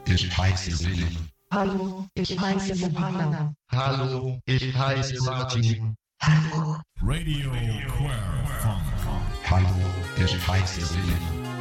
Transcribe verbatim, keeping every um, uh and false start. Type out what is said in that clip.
ich heiße Willi. Hallo, ich heiße Johanna. Hallo, ich heiße Martin. Hallo. Radio Querfunk. Hallo, ich heiße Willi.